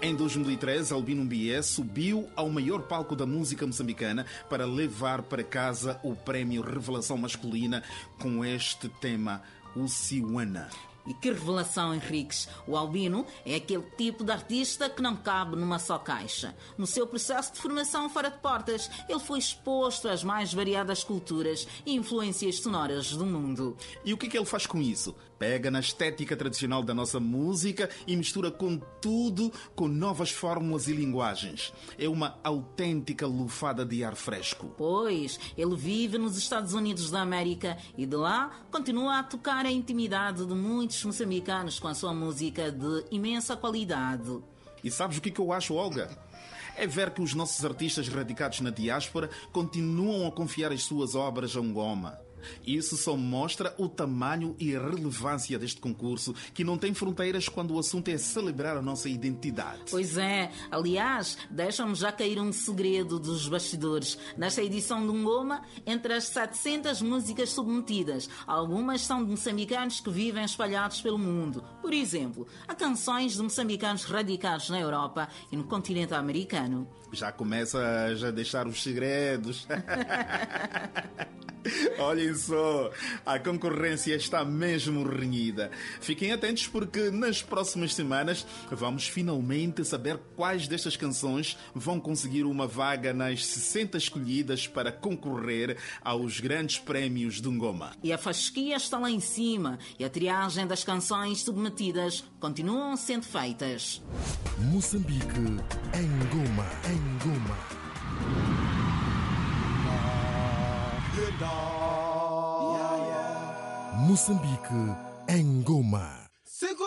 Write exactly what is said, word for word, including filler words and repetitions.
Em dois mil e treze, Albino Mbié subiu ao maior palco da música moçambicana para levar para casa o prémio Revelação Masculina com este tema, o Siwana. E que revelação, Henriques! O Albino é aquele tipo de artista que não cabe numa só caixa. No seu processo de formação fora de portas, ele foi exposto às mais variadas culturas e influências sonoras do mundo. E o que é que ele faz com isso? Pega na estética tradicional da nossa música e mistura com tudo, com novas fórmulas e linguagens. É uma autêntica lufada de ar fresco. Pois, ele vive nos Estados Unidos da América e de lá continua a tocar a intimidade de muitos moçambicanos com a sua música de imensa qualidade. E sabes o que eu acho, Olga? É ver que os nossos artistas radicados na diáspora continuam a confiar as suas obras a Ngoma. Isso só mostra o tamanho e a relevância deste concurso, que não tem fronteiras quando o assunto é celebrar a nossa identidade. Pois é. Aliás, deixa-me já cair um segredo dos bastidores. Nesta edição do Ngoma, entre as setecentas músicas submetidas, algumas são de moçambicanos que vivem espalhados pelo mundo. Por exemplo, há canções de moçambicanos radicados na Europa e no continente americano. Já começa a já deixar os segredos. Olhem só, a concorrência está mesmo renhida. Fiquem atentos porque nas próximas semanas vamos finalmente saber quais destas canções vão conseguir uma vaga nas sessenta escolhidas para concorrer aos grandes prémios do Ngoma. E a fasquia está lá em cima e a triagem das canções submetidas continuam sendo feitas. Moçambique em Ngoma, em Ngoma. Moçambique em Ngoma.